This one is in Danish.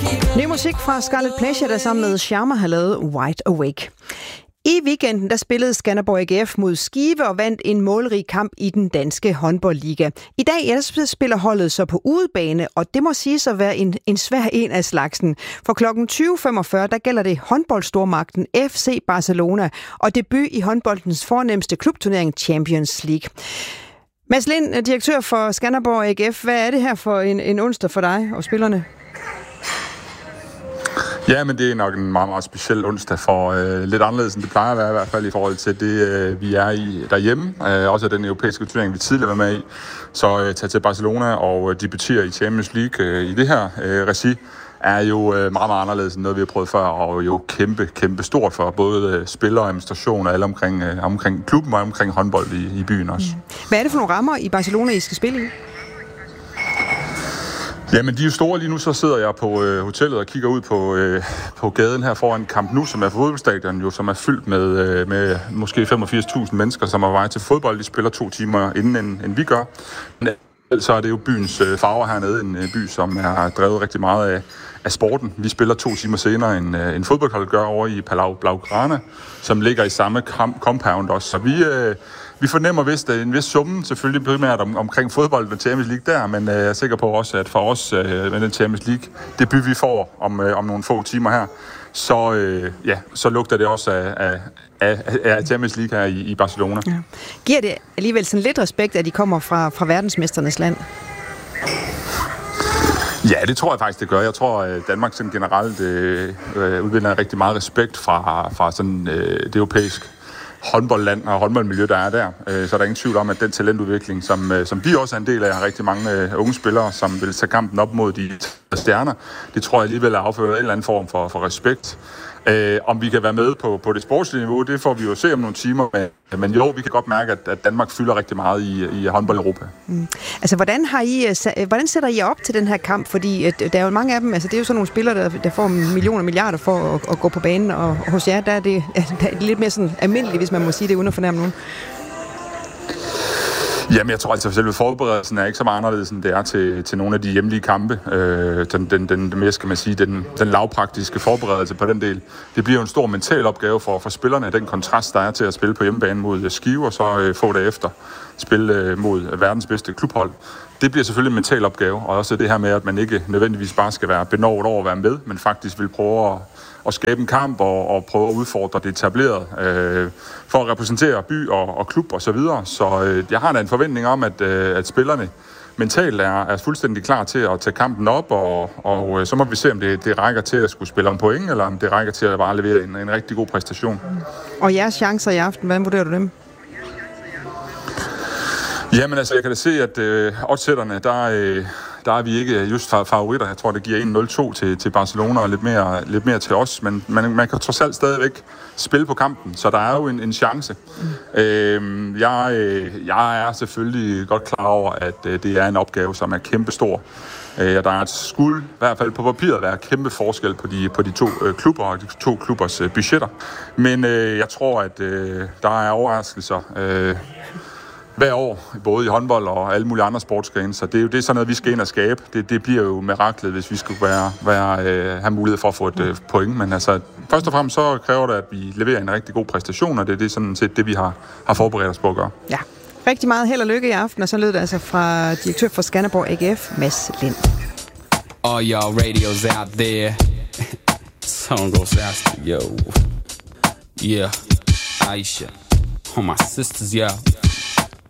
Ny musik fra Scarlet Pleasure, der sammen med Sharma har lavet Wide Awake. I weekenden der spillede Skanderborg AGF mod Skive og vandt en målrig kamp i den danske håndboldliga. I dag spiller holdet så på udebane, og det må siges at være en svær en af slagsen. For kl. 20.45 der gælder det håndboldstormagten FC Barcelona og debut i håndboldens fornemste klubturnering Champions League. Mads Lind, direktør for Skanderborg AGF. Hvad er det her for en onsdag for dig og spillerne? Ja, men det er nok en meget, meget speciel onsdag for lidt anderledes, end det plejer at være, i hvert fald i forhold til det, vi er i derhjemme. Også den europæiske turnering, vi tidligere var med i. Så tage til Barcelona og debutere i Champions League i det her regi, er jo meget, meget anderledes end noget, vi har prøvet før, og jo kæmpe stort for både spillere og administration og alle omkring klubben og omkring håndbold i byen også. Hvad er det for nogle rammer i Barcelona, I skal spille i? Jamen, de er jo store lige nu, så sidder jeg på hotellet og kigger ud på gaden her foran Camp Nou, som er fodboldstadion, jo, som er fyldt med måske 85.000 mennesker, som er på vej til fodbold. De spiller 2 timer inden, end vi gør. Men så er det jo byens farver hernede, en by, som er drevet rigtig meget af sporten. Vi spiller 2 timer senere, end fodboldholdet gør over i Palau Blaugrana, som ligger i samme compound også. Så vi fornemmer vist en vis summen, selvfølgelig primært omkring fodbold og Champions League der, men jeg er sikker på også, at for os med den Champions League debut, vi får om nogle få timer her, så lugter det også af Champions League her i Barcelona. Ja. Giver det alligevel sådan lidt respekt, at de kommer fra verdensmesternes land? Ja, det tror jeg faktisk, det gør. Jeg tror, at Danmark sådan generelt udvinder rigtig meget respekt fra sådan det europæiske håndboldland og håndboldmiljø, der er der. Så er der ingen tvivl om, at den talentudvikling, som vi også er en del af, har rigtig mange unge spillere, som vil tage kampen op mod de stjerner. Det tror jeg alligevel er afført en eller anden form for respekt. Om vi kan være med på det sportslige niveau, det får vi jo se om nogle timer. Men jo, vi kan godt mærke, at Danmark fylder rigtig meget i håndbold i Europa. Altså, hvordan sætter I op til den her kamp? Fordi der er jo mange af dem, altså det er jo sådan nogle spillere, der får millioner og milliarder for at gå på banen, og hos jer, der er det lidt mere sådan almindeligt, hvis man må sige det, uden at fornærme nogen. Jamen, jeg tror altså, at selve forberedelsen er ikke så meget anderledes, end det er til nogle af de hjemlige kampe. Den mere, skal man sige, den lavpraktiske forberedelse på den del. Det bliver jo en stor mental opgave for spillerne, den kontrast, der er til at spille på hjemmebane mod Skive, og så få det efter spille mod verdens bedste klubhold. Det bliver selvfølgelig en mental opgave, og også det her med, at man ikke nødvendigvis bare skal være benovet over at være med, men faktisk vil prøve at skabe en kamp og prøve at udfordre det etableret for at repræsentere by og klub og så videre. Så jeg har da en forventning om, at spillerne mentalt er fuldstændig klar til at tage kampen op, og så må vi se, om det rækker til at skulle spille om point, eller om det rækker til at bare levere en rigtig god præstation. Og jeres chancer i aften, hvordan vurderer du dem? Jamen altså, jeg kan da se, at oddsætterne, der er vi ikke just favoritter. Jeg tror, det giver 1-0-2 til Barcelona og lidt mere til os. Men man kan trods alt stadigvæk spille på kampen, så der er jo en chance. Jeg er selvfølgelig godt klar over, at det er en opgave, som er kæmpestor. Der skulle i hvert fald på papiret være kæmpe forskel på de 2 klubber og de 2 klubbers budgetter. Men jeg tror, at der er overraskelser hver år, både i håndbold og alle mulige andre sportsgrene, så det er jo sådan noget, vi skal ind og skabe. Det bliver jo miraklet, hvis vi skulle have mulighed for at få et point. Men altså, først og fremmest så kræver det, at vi leverer en rigtig god præstation, og det er sådan set det, vi har forberedt os på at gøre. Ja. Rigtig meget held og lykke i aften, og så lød det altså fra direktør for Skanderborg AGF, Mads Lind. All y'all radios out there. Song goes out to yo. Yeah, Aisha. All my sisters, yeah.